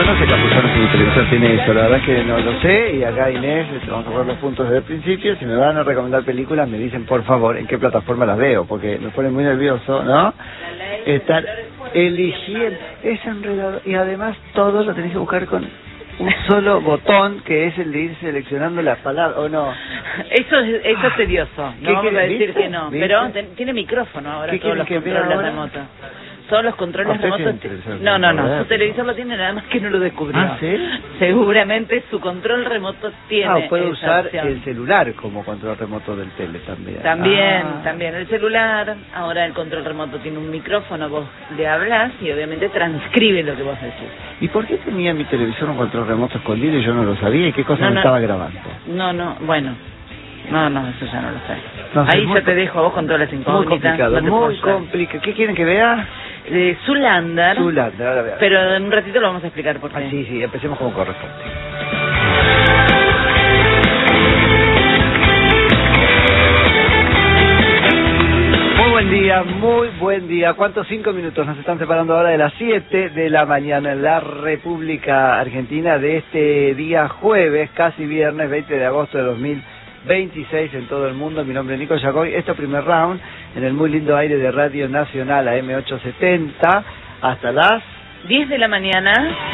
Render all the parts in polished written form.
Yo no sé Campuzano si mi televisor tiene eso, la verdad es que no lo sé, y acá Inés, vamos a ver los puntos desde el principio, si me van a recomendar películas me dicen por favor en qué plataforma las veo, porque me pone muy nervioso, ¿no? Estar eligiendo, es enredado, y además todo lo tenés que buscar con un solo botón, que es el de ir seleccionando las palabras, ¿o no? Eso es tedioso, no vamos a decir ¿viste? que no, ¿viste? pero tiene micrófono ahora todos los controles remotos. Todos los controles remotos. No, su televisor lo tiene, nada más que no lo descubrió. ¿Ah, sí? Seguramente su control remoto tiene. Puede usar opción. el celular como control remoto del tele también. También el celular. Ahora el control remoto tiene un micrófono, vos le hablas y obviamente transcribe lo que vos decís. ¿Y por qué tenía mi televisor un control remoto escondido y yo no lo sabía? ¿Y qué cosa me estaba grabando? Bueno. No, eso ya no lo sé. No, ahí ya te dejo a vos con todas las incógnitas. Muy complicado. ¿Qué quieren que vea? Zoolander. Zoolander, ahora vea. Pero en un ratito lo vamos a explicar por qué. Sí, empecemos como corresponde. Muy buen día. ¿Cuántos 5 minutos nos están separando ahora de las 7 de la mañana en la República Argentina de este día jueves, casi viernes, 20 de agosto de 2026 en todo el mundo? Mi nombre es Nico Yacoy. Este primer round en el muy lindo aire de Radio Nacional AM 870 hasta las 10 de la mañana.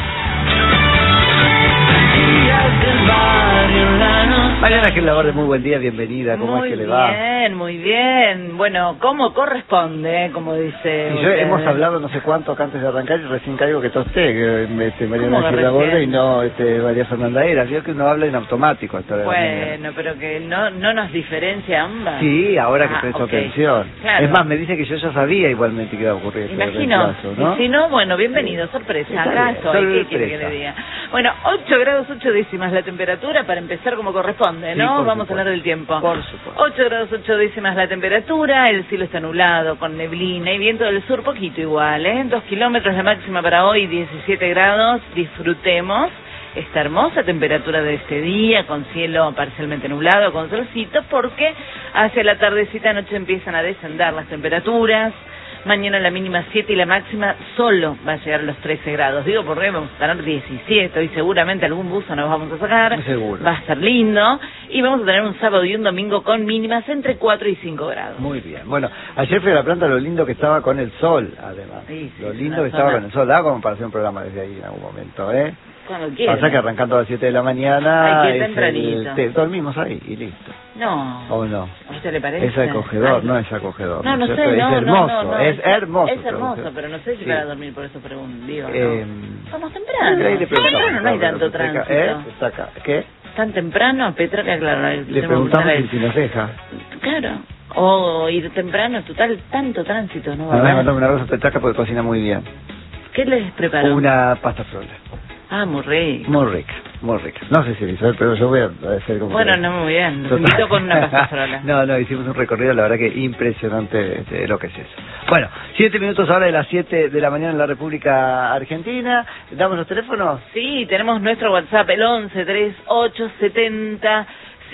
Mariana Gelaborde, muy buen día, bienvenida, ¿cómo es que le va? Muy bien, bueno, como corresponde, como dice y yo hemos hablado no sé cuánto acá antes de arrancar y recién caigo que tosté, que Mariana Gelaborde y no María Fernanda Heras, yo que uno habla en automático hasta de bueno, pero que no nos diferencia ambas. Sí, ahora que presto atención. Claro. Es más, me dice que yo ya sabía igualmente que iba a ocurrir. Imagino, ¿no? Si no, bueno, bienvenido, sorpresa, acá estoy, ¿qué quiere que le diga? Bueno, 8 grados 8 décimas la temperatura para empezar como corresponde, ¿no? Sí, vamos a hablar del tiempo. Por supuesto. 8 grados 8 décimas la temperatura, el cielo está nublado, con neblina y viento del sur poquito igual, 2 kilómetros la máxima para hoy, 17 grados, disfrutemos esta hermosa temperatura de este día, con cielo parcialmente nublado, con solcito, porque hacia la tardecita noche empiezan a descender las temperaturas. Mañana la mínima 7 y la máxima solo va a llegar a los 13 grados. Digo, porque vamos a tener 17, hoy seguramente algún buzo nos vamos a sacar. Seguro. Va a estar lindo. Y vamos a tener un sábado y un domingo con mínimas entre 4 y 5 grados. Muy bien. Bueno, ayer fui a la planta, lo lindo que estaba con el sol, además. Sí, lo lindo que estaba con el sol. Da como para hacer un programa desde ahí en algún momento, ¿eh? Cuando quieras. Pasa que arrancando a las 7 de la mañana... Ay, qué tempranito. Dormimos ahí y listo. No. ¿O no? ¿A usted le parece? Es acogedor, no es acogedor. No sé, es hermoso, es hermoso. Es hermoso, pero no sé si para dormir, por eso pregunto, digo, Vamos temprano. No hay tanto tránsito. Está acá. ¿Qué? ¿Tan temprano? Petraca, claro. Le preguntamos si nos deja. Claro. O ir temprano, total, tanto tránsito, ¿no? Me voy a mandar una rosa Petraca porque cocina muy bien. ¿Qué les preparó? Una pasta frola. Ah, muy rica. Muy rica. No sé si visual, pero yo voy a hacer como... Bueno, no, muy bien. Nos invito con una pasta frola. No, hicimos un recorrido, la verdad que impresionante lo que es eso. Bueno, 7 minutos ahora de las 7 de la mañana en la República Argentina. ¿Damos los teléfonos? Sí, tenemos nuestro WhatsApp, el 113870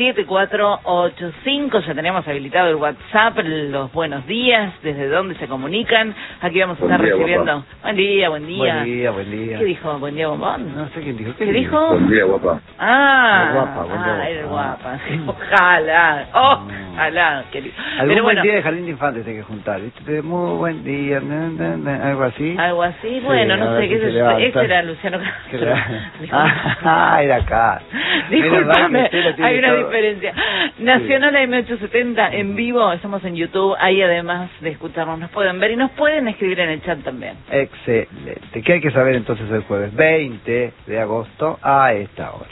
7485, ya tenemos habilitado el WhatsApp, los buenos días, desde dónde se comunican, aquí vamos a estar recibiendo. Guapa. Buen día. Buen día. ¿Qué dijo? ¿Buen día, bombón? No sé quién dijo. ¿Qué dijo? Buen día, guapa. Era guapa. Ojalá, querido. Algún buen día de Jardín de Infantes hay que juntar, ¿viste? Muy buen día, algo así. Algo así, bueno, sí, no sé, qué ese era Luciano Castro. Era acá. Disculpame, hay una diferencia. Nacional AM870 en vivo, estamos en YouTube, ahí además de escucharnos nos pueden ver y nos pueden escribir en el chat también. Excelente. ¿Qué hay que saber entonces el jueves 20 de agosto a esta hora?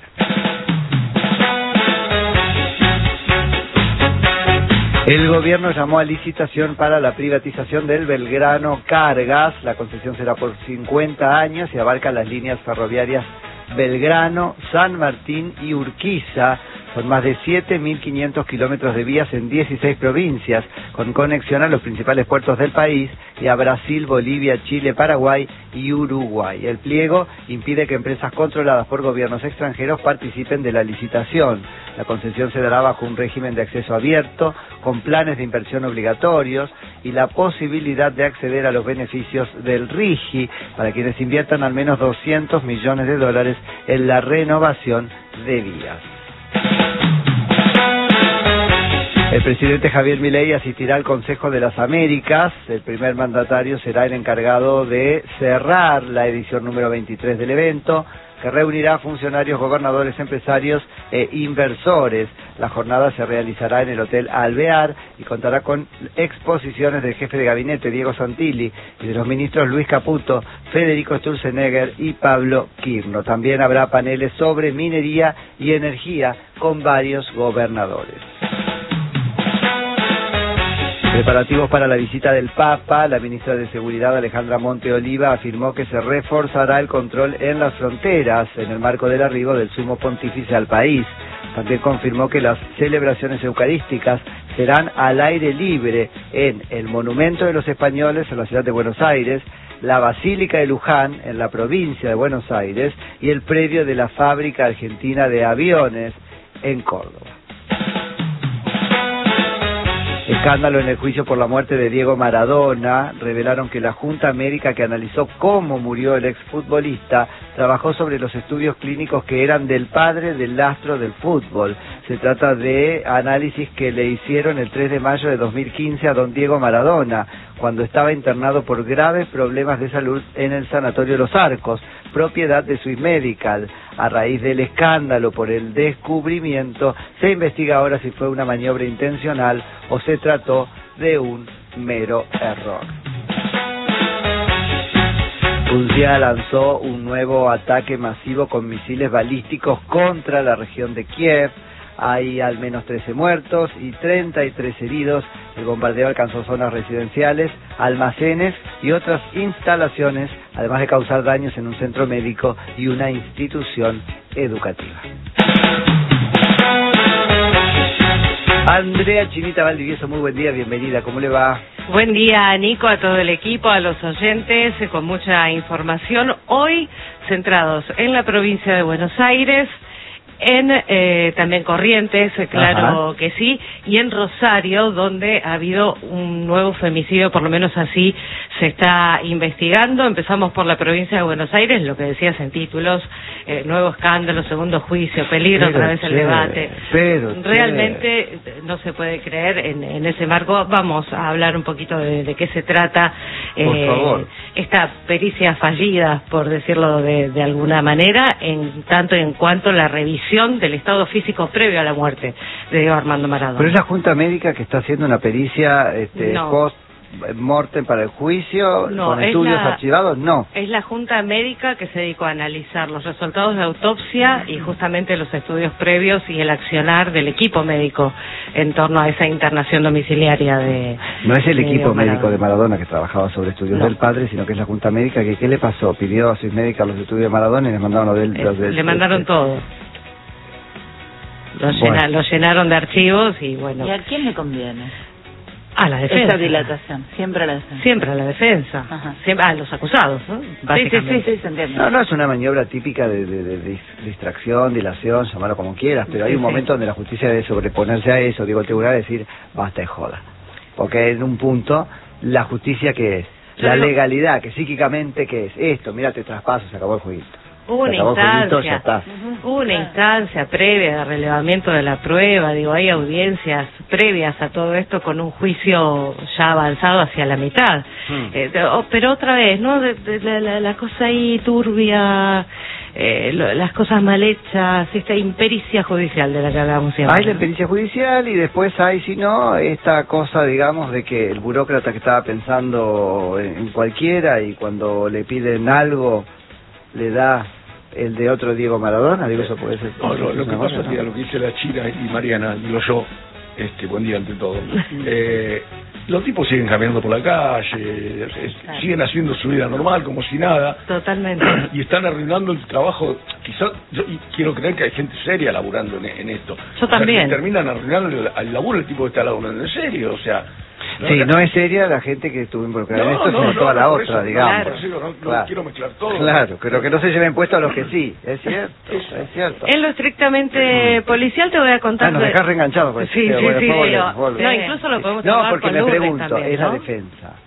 El gobierno llamó a licitación para la privatización del Belgrano Cargas. La concesión será por 50 años y abarca las líneas ferroviarias Belgrano, San Martín y Urquiza. Son más de 7.500 kilómetros de vías en 16 provincias, con conexión a los principales puertos del país y a Brasil, Bolivia, Chile, Paraguay y Uruguay. El pliego impide que empresas controladas por gobiernos extranjeros participen de la licitación. La concesión se dará bajo un régimen de acceso abierto, con planes de inversión obligatorios y la posibilidad de acceder a los beneficios del RIGI para quienes inviertan al menos $200 millones en la renovación de vías. El presidente Javier Milei asistirá al Consejo de las Américas. El primer mandatario será el encargado de cerrar la edición número 23 del evento, que reunirá funcionarios, gobernadores, empresarios e inversores. La jornada se realizará en el Hotel Alvear y contará con exposiciones del jefe de gabinete Diego Santilli y de los ministros Luis Caputo, Federico Sturzenegger y Pablo Quirno. También habrá paneles sobre minería y energía con varios gobernadores. Preparativos para la visita del Papa. La ministra de Seguridad, Alejandra Monte Oliva, afirmó que se reforzará el control en las fronteras en el marco del arribo del Sumo Pontífice al país. También confirmó que las celebraciones eucarísticas serán al aire libre en el Monumento de los Españoles en la ciudad de Buenos Aires, la Basílica de Luján en la provincia de Buenos Aires y el predio de la Fábrica Argentina de Aviones en Córdoba. Escándalo en el juicio por la muerte de Diego Maradona. Revelaron que la Junta Médica que analizó cómo murió el exfutbolista trabajó sobre los estudios clínicos que eran del padre del astro del fútbol. Se trata de análisis que le hicieron el 3 de mayo de 2015 a don Diego Maradona, cuando estaba internado por graves problemas de salud en el Sanatorio Los Arcos, propiedad de Swiss Medical. A raíz del escándalo por el descubrimiento, se investiga ahora si fue una maniobra intencional o se trató de un mero error. Rusia lanzó un nuevo ataque masivo con misiles balísticos contra la región de Kiev. Hay al menos 13 muertos y 33 heridos. El bombardeo alcanzó zonas residenciales, almacenes y otras instalaciones, además de causar daños en un centro médico y una institución educativa. Andrea Chinita Valdivieso, muy buen día, bienvenida, ¿cómo le va? Buen día, Nico, a todo el equipo, a los oyentes, con mucha información. Hoy centrados en la provincia de Buenos Aires, en también Corrientes, claro. Ajá. Que sí, y en Rosario, donde ha habido un nuevo femicidio, por lo menos así se está investigando. Empezamos por la provincia de Buenos Aires, lo que decías en títulos, nuevo escándalo, segundo juicio, peligro otra vez el debate. Realmente no se puede creer en ese marco. Vamos a hablar un poquito de qué se trata por favor. Esta pericia fallida, por decirlo de alguna manera, en tanto y en cuanto la revisión del estado físico previo a la muerte de Diego Armando Maradona. Pero es la Junta Médica que está haciendo una pericia no. post-mortem para el juicio, no, con estudios archivados, no. Es la Junta Médica que se dedicó a analizar los resultados de autopsia y justamente los estudios previos y el accionar del equipo médico en torno a esa internación domiciliaria de... No es el equipo médico de Maradona que trabajaba sobre estudios del padre, sino que es la Junta Médica que, ¿qué le pasó? Pidió a Swiss Medical los estudios de Maradona y les mandaron los del le mandaron todo. Lo llenaron de archivos y bueno... ¿Y a quién le conviene? A la defensa. Esa dilatación, siempre a la defensa. Siempre a la defensa. Ajá. Siempre a los acusados, ¿no? Básicamente. Sí, se entiende. No es una maniobra típica de distracción, dilación, llamarlo como quieras, pero hay un momento donde la justicia debe sobreponerse a eso, digo, el tribunal decir, basta de joda. Porque en un punto, la justicia, ¿qué es? La legalidad, que psíquicamente, ¿qué es? Esto, mira, te traspaso, se acabó el juicio. Hubo una instancia previa de relevamiento de la prueba, digo, hay audiencias previas a todo esto con un juicio ya avanzado hacia la mitad. Pero otra vez, ¿no? La cosa ahí turbia, las cosas mal hechas, esta impericia judicial de la que hablamos siempre. Hay la impericia judicial y después hay, si no, esta cosa, digamos, de que el burócrata que estaba pensando en cualquiera y cuando le piden algo le da el de otro Digo Maradona, digo, eso puede ser. No, lo que pasa es que a lo que dice la China y Mariana, digo yo, Buen día ante todo. Los tipos siguen caminando por la calle, siguen haciendo su vida normal como si nada. Totalmente. Y están arruinando el trabajo. Quizás, yo quiero creer que hay gente seria laburando en esto. Yo también. Terminan arruinando el laburo el tipo que está laburando en serio, o sea... Sí, no es seria la gente que estuvo involucrada en esto, sino toda la otra, digamos. Claro. No quiero mezclar todo. Claro, pero que no se lleven puesto a los que sí, es cierto. En lo estrictamente policial te voy a contar... nos dejás reenganchados. Pues, sí, bueno, sí, pero, no, incluso lo podemos no, hablar porque con me Lourdes pregunto, también, es ¿no? la defensa.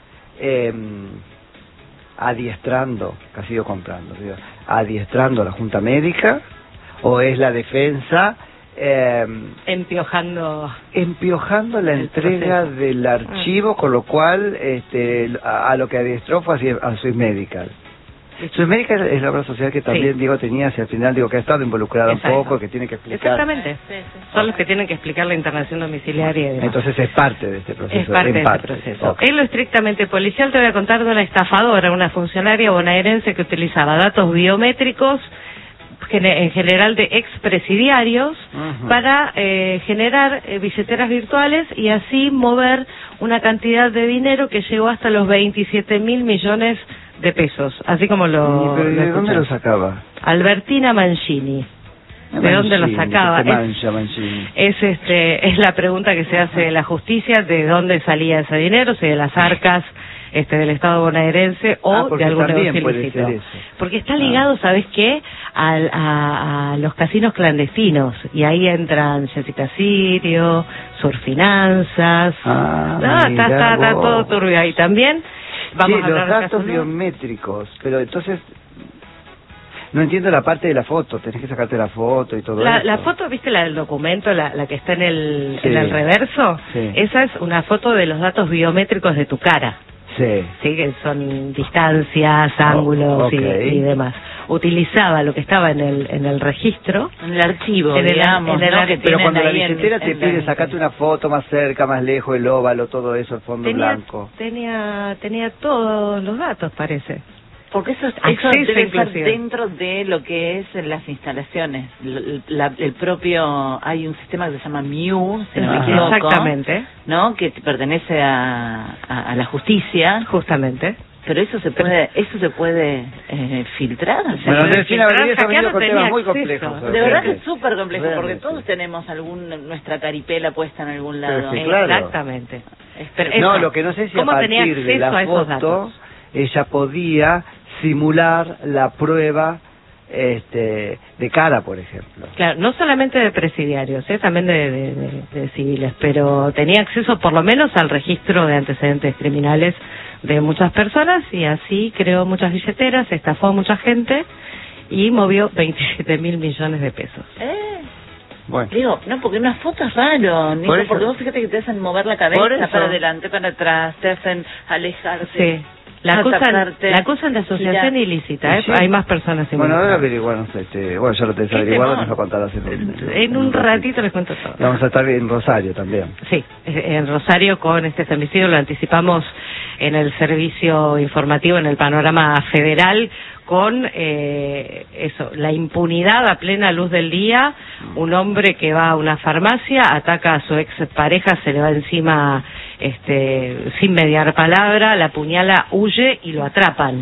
Adiestrando, casi yo comprando, digo, adiestrando a la Junta Médica, o es la defensa... empiojando la entrega proceso del archivo, con lo cual a lo que adiestró fue a Swiss Medical. Swiss Medical es la obra social que también Diego tenía hacia el final, digo, que ha estado involucrada un poco, que tiene que explicar. Exactamente. Son los que tienen que explicar la internación domiciliaria y demás. Entonces es parte de este proceso. Es parte de este proceso. Okay. En lo estrictamente policial te voy a contar de una estafadora, una funcionaria bonaerense que utilizaba datos biométricos en general de expresidiarios para generar billeteras virtuales y así mover una cantidad de dinero que llegó hasta los 27.000 millones de pesos, así como lo... ¿Pero de dónde lo sacaba? Albertina Mancini. ¿De dónde lo sacaba? Es la pregunta que se hace de la justicia, de dónde salía ese dinero, si de las arcas del Estado bonaerense o de algún negocio ilícito. Porque está ligado, ¿sabes qué? A los casinos clandestinos, y ahí entran Jessica Sirio, Surfinanzas, está todo turbio ahí también. Vamos a hablar los datos biométricos, pero entonces no entiendo la parte de la foto, tenés que sacarte la foto y todo eso. La foto, ¿viste la del documento, la que está en el reverso? Sí. Esa es una foto de los datos biométricos de tu cara. Sí, que son distancias, ángulos y demás. Utilizaba lo que estaba en el registro, en el archivo, digamos, pero cuando la billetera te pide sacate una foto más cerca, más lejos, el óvalo, todo eso, el fondo blanco. Tenía todos los datos, parece. Porque eso debe estar dentro de lo que es las instalaciones. El propio, hay un sistema que se llama MIU, si no me equivoco, exactamente, ¿no? Que pertenece a la justicia, justamente. Pero eso se puede filtrar. Bueno, Delfina Valdivieso ha venido con temas muy complejos. De verdad que es súper complejo, porque todos tenemos nuestra caripela puesta en algún lado. Sí, claro. Exactamente. No, lo que no sé si a partir de la foto ella podía simular la prueba de cara, por ejemplo. Claro, no solamente de presidiarios, también de civiles, pero tenía acceso por lo menos al registro de antecedentes criminales de muchas personas y así creó muchas billeteras, estafó a mucha gente y movió 27.000 millones de pesos. Bueno. Digo, no, porque una foto es raro, Nico, porque vos fíjate que te hacen mover la cabeza para adelante, para atrás, te hacen alejarse. Sí. La acusan de asociación ilícita, ¿Sí? Hay más personas involucradas. Bueno, ahora averiguamos, bueno, ya lo tenés averiguado, nos lo contarás en un ratito les cuento todo. Vamos a estar en Rosario también. Sí, en Rosario con este femicidio, lo anticipamos en el servicio informativo, en el panorama federal, con la impunidad a plena luz del día. Un hombre que va a una farmacia, ataca a su ex pareja, se le va encima sin mediar palabra, la apuñala, huye y lo atrapan.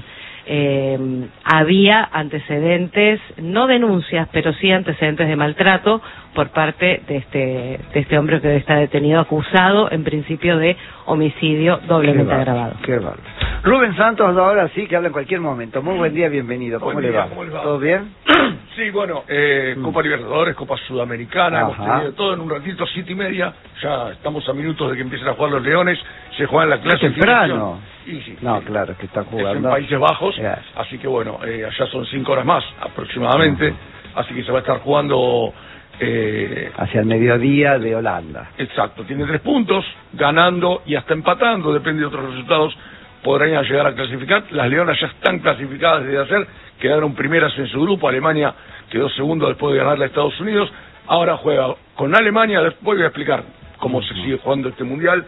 Había antecedentes, no denuncias, pero sí antecedentes de maltrato por parte de este hombre que está detenido, acusado en principio de homicidio doblemente agravado. Qué bárbaro. Rubén Santos, ahora sí, que habla en cualquier momento. Muy buen día, bienvenido. ¿Cómo le va? ¿Todo bien? Sí, bueno, Copa Libertadores, Copa Sudamericana, hemos tenido todo en un ratito, 7:30. Ya estamos a minutos de que empiecen a jugar los Leones. Se juega en la clasificación. Temprano. Sí, no, claro, es que están jugando. Es en Países Bajos, así que bueno, allá son 5 horas más aproximadamente, así que se va a estar jugando... hacia el mediodía de Holanda. Exacto, tiene 3 puntos, ganando y hasta empatando, depende de otros resultados, podrían llegar a clasificar. Las Leonas ya están clasificadas desde ayer, quedaron primeras en su grupo. Alemania quedó segundo después de ganarle a Estados Unidos. Ahora juega con Alemania, después voy a explicar cómo se sigue jugando este mundial,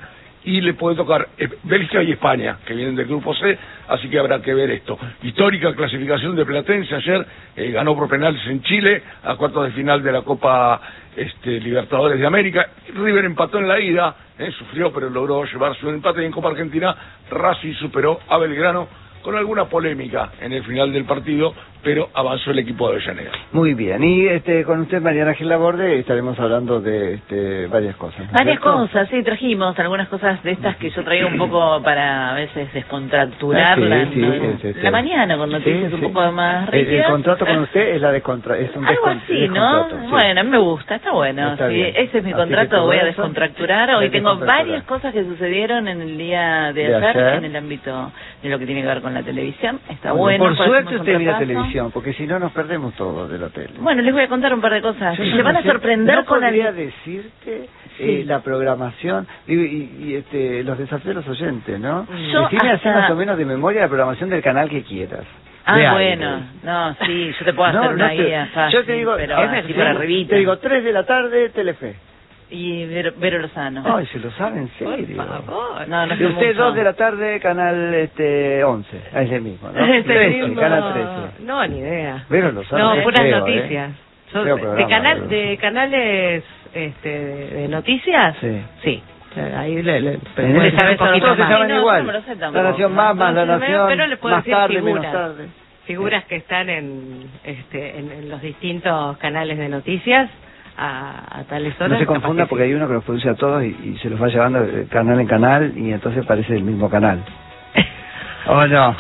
y le puede tocar Bélgica y España, que vienen del grupo C, así que habrá que ver esto. Histórica clasificación de Platense ayer, ganó por penales en Chile, a cuartos de final de la Copa Libertadores de América. River empató en la ida, sufrió pero logró llevarse un empate, y en Copa Argentina Racing superó a Belgrano con alguna polémica en el final del partido, pero avanzó el equipo de Avellaneda. Muy bien, y con usted, Mariana Gil Laborde, estaremos hablando de varias cosas, ¿no? Varias cosas, sí, trajimos algunas cosas de estas que yo traigo un poco para a veces descontracturar la mañana con noticias un poco más rígidas. El contrato con usted es es un algo así, ¿no? Sí. Bueno, a mí me gusta, está bueno. Está bien. Ese es mi contrato, voy a descontracturar. Hoy tengo varias cosas que sucedieron en el día de ayer en el ámbito de lo que tiene que ver con la televisión. Está bueno. Por suerte usted mira televisión, porque si no nos perdemos todo de la tele. Bueno, les voy a contar un par de cosas. Se van a sorprender con la... decirte la programación y los desafíos de los oyentes, ¿no? Decime así más o menos de memoria la programación del canal que quieras. Bueno, no, sí, yo te puedo hacer una guía fácil, yo te digo, pero así por arribita. Te digo 3 de la tarde, Telefe. Y Vero Lozano. Ay, se lo sabe en serio. Por favor. No, y usted 2 de la tarde, canal 11. Es el mismo, ¿no? Es el mismo. Canal 13. No, ni idea. Vero Lozano. No, puras noticias. De canales de noticias, sí. Ahí todos se llaman igual. La Nación más La Nación, pero le puedo más decir tarde, menos tarde. Figuras que están en los distintos canales de noticias a tales horas. No se confunda porque hay uno que los produce a todos y se los va llevando de canal en canal y entonces parece el mismo canal. ¿O no?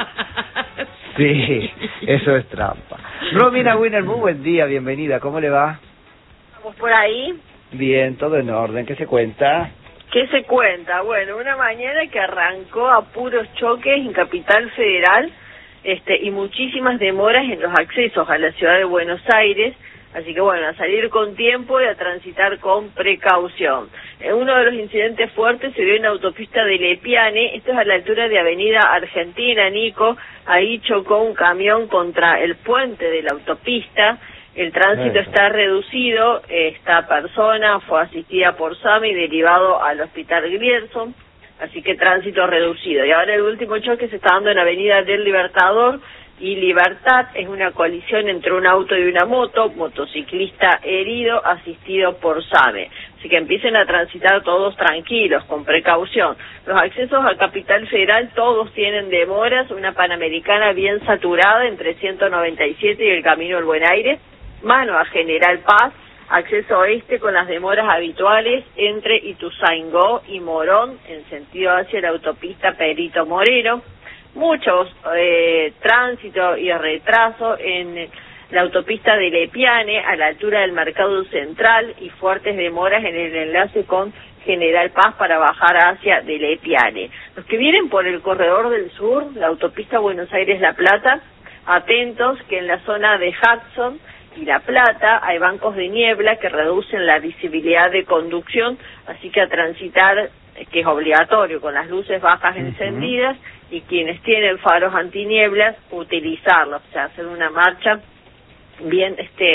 Sí, eso es trampa. Romina Winner, muy buen día, bienvenida, ¿cómo le va? ¿Estamos por ahí? Bien, todo en orden, ¿qué se cuenta? ¿Qué se cuenta? Bueno, una mañana que arrancó a puros choques en Capital Federal y muchísimas demoras en los accesos a la ciudad de Buenos Aires, así que bueno, a salir con tiempo y a transitar con precaución. Uno de los incidentes fuertes se dio en la autopista de Lepiane, esto es a la altura de Avenida Argentina, Nico, ahí chocó un camión contra el puente de la autopista. El tránsito está reducido, esta persona fue asistida por SAMI y derivado al hospital Grierson, así que tránsito reducido. Y ahora el último choque se está dando en Avenida del Libertador y Libertad, es una colisión entre un auto y una moto, motociclista herido, asistido por SAME. Así que empiecen a transitar todos tranquilos, con precaución. Los accesos a Capital Federal todos tienen demoras, una Panamericana bien saturada entre 197 y el Camino del Buen Aire, mano a General Paz, acceso oeste con las demoras habituales entre Ituzaingó y Morón en sentido hacia la autopista Perito Moreno, muchos tránsito y retraso en la autopista de Lepiane a la altura del Mercado Central y fuertes demoras en el enlace con General Paz para bajar hacia de Lepiane. Los que vienen por el corredor del sur, la autopista Buenos Aires-La Plata, atentos que en la zona de Hudson y La Plata hay bancos de niebla que reducen la visibilidad de conducción, así que a transitar, que es obligatorio, con las luces bajas encendidas, y quienes tienen faros antinieblas, utilizarlos, o sea, hacer una marcha bien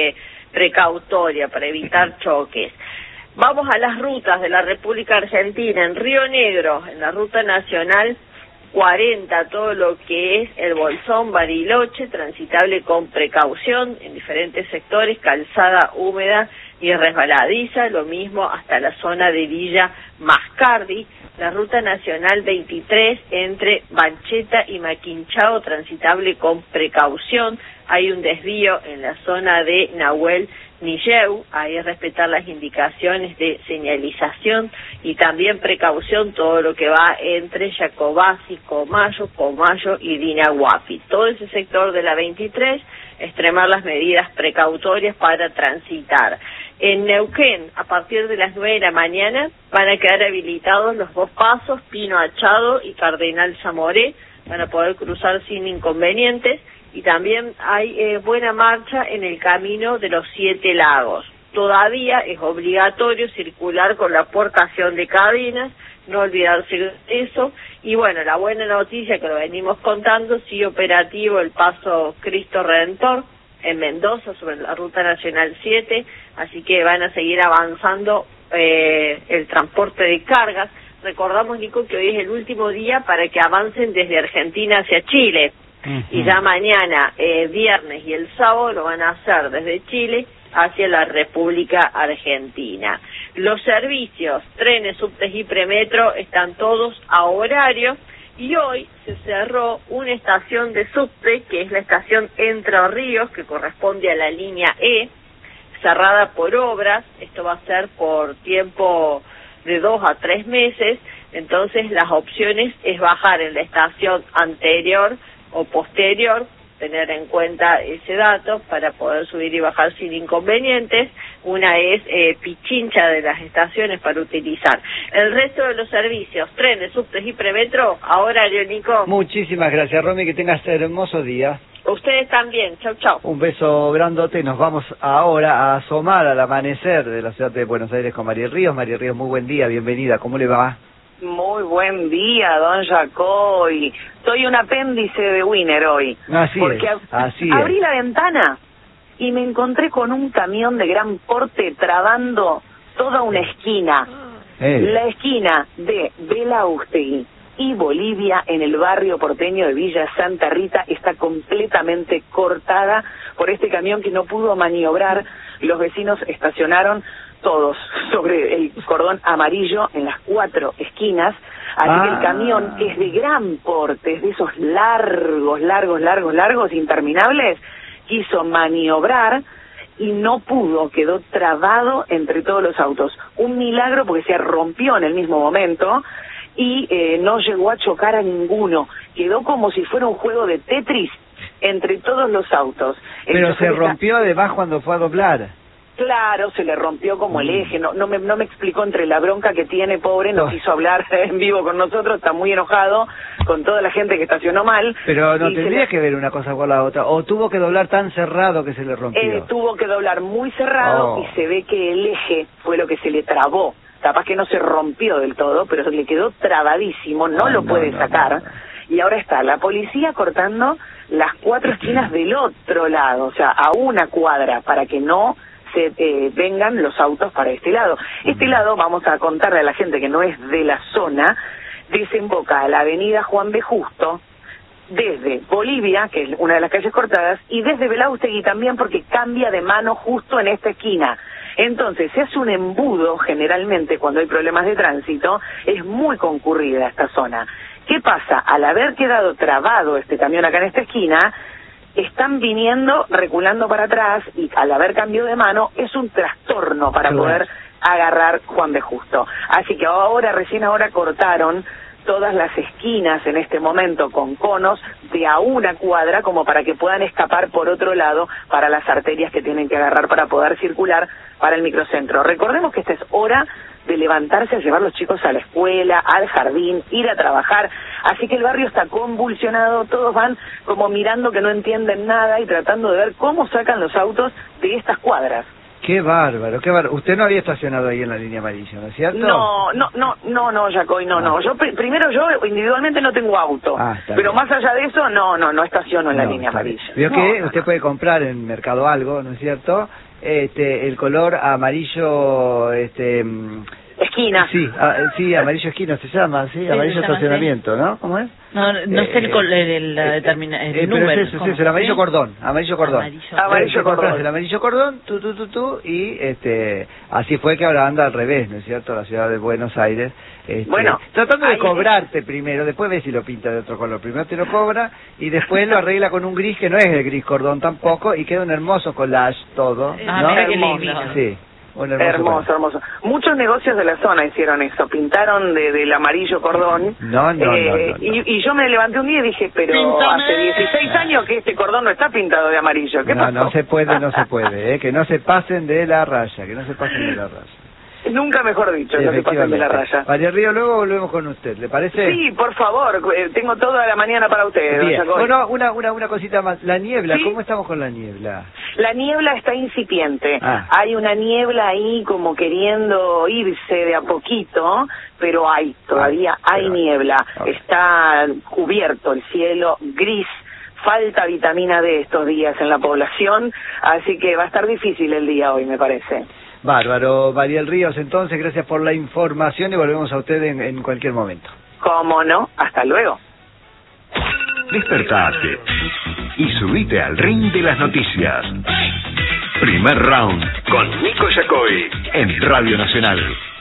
precautoria para evitar choques. Vamos a las rutas de la República Argentina. En Río Negro, en la ruta nacional 40, todo lo que es el Bolsón, Bariloche, transitable con precaución en diferentes sectores, calzada húmeda y resbaladiza, lo mismo hasta la zona de Villa Mascardi. La ruta nacional 23 entre Bancheta y Maquinchao, transitable con precaución. Hay un desvío en la zona de Nahuel Nilleu, ahí respetar las indicaciones de señalización y también precaución todo lo que va entre Jacobasi, Comayo y Dinahuapi. Todo ese sector de la 23, extremar las medidas precautorias para transitar. En Neuquén, a partir de las 9 de la mañana, van a quedar habilitados los dos pasos, Pino Achado y Cardenal Zamoré, van a poder cruzar sin inconvenientes. Y también hay buena marcha en el camino de los 7 lagos. Todavía es obligatorio circular con la portación de cadenas, no olvidarse de eso. Y bueno, la buena noticia que lo venimos contando, sigue operativo el paso Cristo Redentor en Mendoza sobre la Ruta Nacional 7, así que van a seguir avanzando el transporte de cargas. recordamos, Nico, que hoy es el último día para que avancen desde Argentina hacia Chile. Y ya mañana, viernes y el sábado lo van a hacer desde Chile hacia la República Argentina. Los servicios, trenes, subtes y premetro están todos a horario, y hoy se cerró una estación de subte, que es la estación Entre Ríos, que corresponde a la línea E, cerrada por obras. Esto va a ser por tiempo de 2 a 3 meses, entonces las opciones es bajar en la estación anterior o posterior, tener en cuenta ese dato para poder subir y bajar sin inconvenientes. Una es Pichincha de las estaciones para utilizar. El resto de los servicios, trenes, subtes y premetro, a horario, Nico. Muchísimas gracias, Romy, que tengas hermoso día. Ustedes también, chau, chau. Un beso grandote. Nos vamos ahora a asomar al amanecer de la ciudad de Buenos Aires con María Ríos. María Ríos, muy buen día, bienvenida, ¿cómo le va? Muy buen día, don Jacoy. Soy un apéndice de Winner hoy. Así porque así abrí la ventana y me encontré con un camión de gran porte trabando toda una esquina. La esquina de Belaústegui y Bolivia, en el barrio porteño de Villa Santa Rita, está completamente cortada por este camión que no pudo maniobrar. Los vecinos estacionaron todos sobre el cordón amarillo en las 4 esquinas, así que el camión, que es de gran porte, es de esos largos, interminables, quiso maniobrar y no pudo, quedó trabado entre todos los autos. Un milagro, porque se rompió en el mismo momento y no llegó a chocar a ninguno, quedó como si fuera un juego de Tetris entre todos los autos. Pero se rompió además cuando fue a doblar. Claro, se le rompió como el eje, no me explicó, entre la bronca que tiene, pobre, no quiso hablar en vivo con nosotros, está muy enojado con toda la gente que estacionó mal. Pero no tendría que ver una cosa con la otra, o tuvo que doblar tan cerrado que se le rompió. Tuvo que doblar muy cerrado y se ve que el eje fue lo que se le trabó, capaz que no se rompió del todo, pero le quedó trabadísimo, no lo puede sacar, y ahora está la policía cortando las 4 esquinas del otro lado, o sea, a una cuadra, para que no se vengan los autos para este lado. Este lado, vamos a contarle a la gente que no es de la zona, desemboca a la avenida Juan B. Justo, desde Bolivia, que es una de las calles cortadas, y desde Belaústegui también, porque cambia de mano justo en esta esquina. Entonces, se hace un embudo, generalmente, cuando hay problemas de tránsito, es muy concurrida esta zona. ¿Qué pasa? Al haber quedado trabado este camión acá en esta esquina, están viniendo, reculando para atrás, y al haber cambio de mano, es un trastorno para poder agarrar Juan B. Justo. Así que recién ahora cortaron todas las esquinas en este momento con conos de a una cuadra, como para que puedan escapar por otro lado para las arterias que tienen que agarrar para poder circular para el microcentro. Recordemos que esta es hora de levantarse a llevar los chicos a la escuela, al jardín, ir a trabajar, así que el barrio está convulsionado, todos van como mirando que no entienden nada y tratando de ver cómo sacan los autos de estas cuadras. Qué bárbaro, qué bárbaro. Usted no había estacionado ahí en la línea amarilla, ¿no es cierto? No, Jacoy, no. Yo primero individualmente no tengo auto, pero bien. Más allá de eso, no estaciono en la línea amarilla. Veo que usted puede comprar en Mercado Algo, ¿no es cierto? El color amarillo, esquina. Sí, amarillo esquina se llama, sí, amarillo estacionamiento, ¿no? ¿Cómo es? No sé el número. Es el amarillo cordón, amarillo cordón. Amarillo cordón. El amarillo cordón, y así fue que ahora anda al revés, ¿no es cierto? La ciudad de Buenos Aires. Bueno, tratando de cobrarte primero, después ves si lo pinta de otro color. Primero te lo cobra y después lo arregla con un gris que no es el gris cordón tampoco, y queda un hermoso collage todo, ¿no? Mira qué lindo. Sí. Hermoso. Muchos negocios de la zona hicieron eso, pintaron del amarillo cordón. No. Y yo me levanté un día y dije, pero hace 16 años que este cordón no está pintado de amarillo. ¿Qué pasó? No se puede, que no se pasen de la raya, Nunca mejor dicho, no se pasen de la raya. María Río, luego volvemos con usted, ¿le parece? Sí, por favor, tengo toda la mañana para usted. Bien. Bueno, una cosita más, la niebla, ¿sí? ¿Cómo estamos con la niebla? La niebla está incipiente, hay una niebla ahí como queriendo irse de a poquito, pero todavía hay niebla, está cubierto el cielo gris. Falta vitamina D estos días en la población, así que va a estar difícil el día hoy, me parece. Bárbaro. Mariel Ríos, entonces, gracias por la información y volvemos a usted en cualquier momento. Cómo no, hasta luego. Despertate y subite al ring de las noticias. Primer round con Nico Yacoy en Radio Nacional.